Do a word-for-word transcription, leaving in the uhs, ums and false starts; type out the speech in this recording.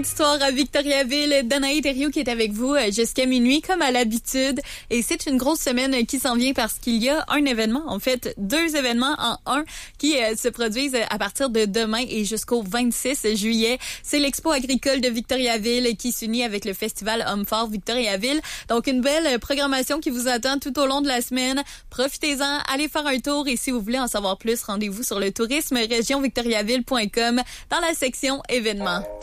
Histoire à Victoriaville, Danaï Thériault qui est avec vous jusqu'à minuit comme à l'habitude. Et c'est une grosse semaine qui s'en vient parce qu'il y a un événement, en fait deux événements en un qui euh, se produisent à partir de demain et jusqu'au vingt-six juillet. C'est l'Expo agricole de Victoriaville qui s'unit avec le Festival Hommes Forts Victoriaville. Donc une belle programmation qui vous attend tout au long de la semaine. Profitez-en, allez faire un tour et si vous voulez en savoir plus, rendez-vous sur le tourisme région victoriaville point com dans la section événements.